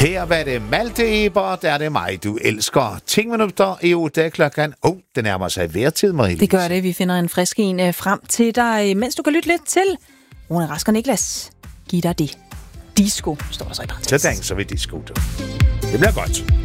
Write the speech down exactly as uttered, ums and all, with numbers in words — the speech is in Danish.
Her var det Malte Eber, der er det mig, du elsker. ti minutter i otte er klokken. Åh, oh, det nærmer sig værtid, Marie. Det gør det. Vi finder en frisk en frem til dig, mens du kan lytte lidt til Rune Rask og Niklas. Giv dig det. Disco, står der så i parentes. Så danser vi disco. Det bliver godt.